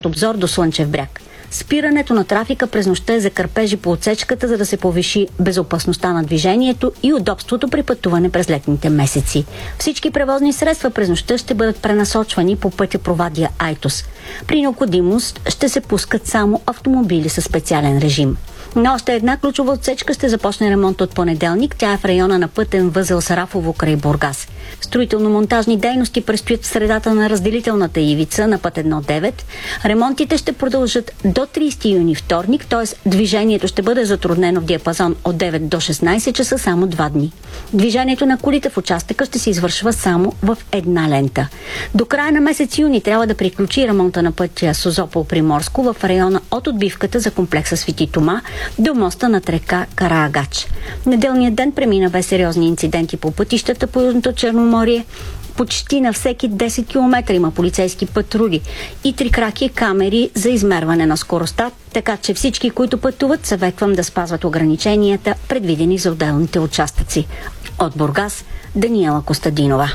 обзор до Слънчев бряг. Спирането на трафика през нощта е за кърпежи по отсечката, за да се повиши безопасността на движението и удобството при пътуване през летните месеци. Всички превозни средства през нощта ще бъдат пренасочвани по пътя Провадия – Айтос. При необходимост ще се пускат само автомобили със специален режим. На още една ключова отсечка ще започне ремонт от понеделник. Тя е в района на пътен възел Сарафово край Бургас. Строително-монтажни дейности предстоят в средата на разделителната ивица на път 1-9. Ремонтите ще продължат до 30 юни вторник, т.е. движението ще бъде затруднено в диапазон от 9 до 16 часа само 2 дни. Движението на колите в участъка ще се извършва само в една лента. До края на месец юни трябва да приключи ремонта на пътя Созопол-Приморско в района от отбивката за комплекса Свети Тома до моста над река Караагач. Неделният ден премина без сериозни инциденти по пътищата по Южното Черноморие. Почти на всеки 10 км има полицейски патрули и трикраки камери за измерване на скоростта, така че всички, които пътуват, съветвам да спазват ограниченията, предвидени за отделните участъци. От Бургас, Даниела Костадинова.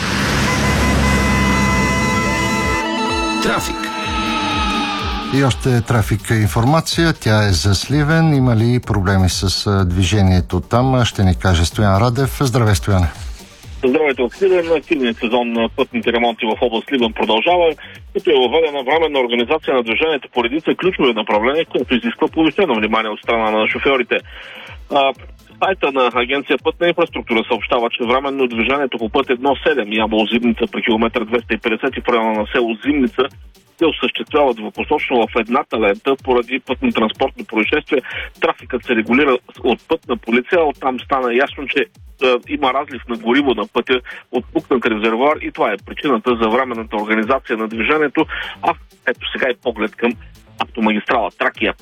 Трафик. И още трафик информация. Тя е за Сливен. Има ли проблеми с движението там? Ще ни каже Стоян Радев. Здравей, Стояне. Здравейте от Сливен. Активният сезон на пътните ремонти в област Сливен продължава, като е въведена временна организация на движението по редица ключови направления, което изисква повишено внимание от страна на шофьорите. Сайта на Агенция Пътна инфраструктура съобщава, че временно движението по път 1-7 Ямбол-Зимница при километър 250 и в района на село Зимница се осъществява двупосочно в едната лента поради пътно-транспортно происшествие. Трафикът се регулира от пътна полиция. Оттам стана ясно, че има разлив на гориво на пътя от пукнат резервоар и това е причината за временната организация на движението. Ето сега е поглед към автомагистрала Тракия.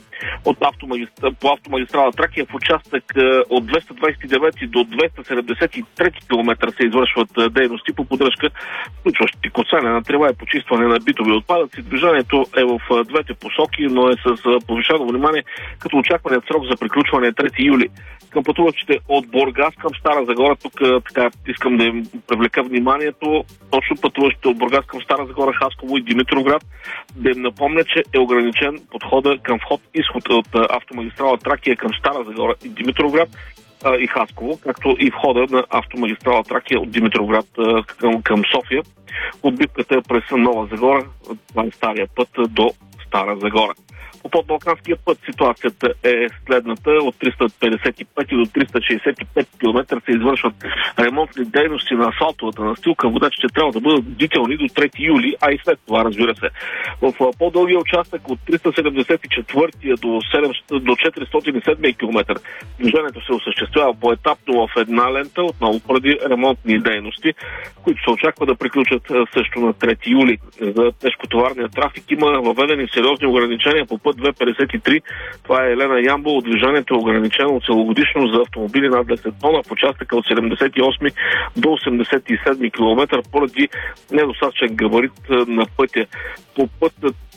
По автомагистрала Тракия в участък от 229 до 273 км се извършват дейности по поддръжка, включващи косене на трева и почистване на битови отпадъци. Движението е в двете посоки, но е с повишено внимание, като очакваният срок за приключване е 3 юли. Към пътуващите от Бургас към Стара Загора, тук така искам да им привлека вниманието, точно пътуващите от Бургас към Стара Загора, Хасково и Димитровград, да им напомня, че е ограничен подхода към вход-изход от автомагистрала Тракия към Стара Загора и Димитровград и Хасково, както и входа на автомагистрала Тракия от Димитровград към София. Отбивката през Нова Загора, това е стария път до Стара Загора. По подбалканския път ситуацията е следната. От 355 до 365 км се извършват ремонтни дейности на асфалтовата настилка. Водачите трябва да бъдат бдителни до 3 юли, а и след това, разбира се. В по-дългия участък от 374 до 407 км движението се осъществява поетапно в една лента, отново поради ремонтни дейности, които се очаква да приключат също на 3 юли. За тежкотоварния трафик има въведени сериозни ограничения по път 253. Това е Елена Ямбол. Движението е ограничено целогодишно за автомобили над 10 тона в участъка от 78 до 87 км поради недостатъчен габарит на пътя. По път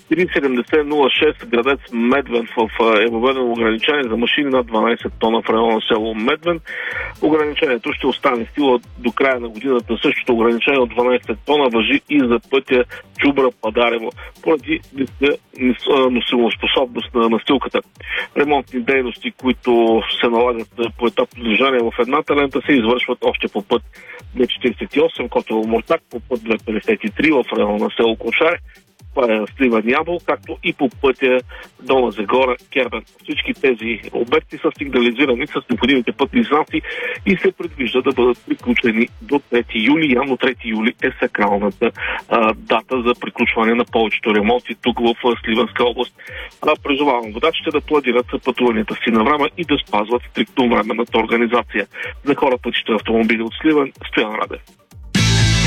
37006 градец Медвен е въведено ограничение за машини над 12 тона в района на село Медвен. Ограничението ще остане в сила до края на годината. Същото ограничение от 12 тона важи и за пътя Чубра-Падарево, поради носимоспособност на настилката. Ремонтни дейности, които се налагат по етапно движение в едната лента, се извършват още по път 248 Котово-Мортак, по път 253 в района на село Кошаре. Това е Сливен Ямбол, както и по пътя Долна Загора Кербен. Всички тези обекти са сигнализирани с необходимите пътни знаци и се предвижда да бъдат приключени до 3 юли. Явно 3 юли е сакралната дата за приключване на повечето ремонти тук в Сливенска област. Призовавам водачите да планират пътуванията си на време и да спазват стриктно временната организация. За хора, пътища автомобили от Сливен, Стоян Радев.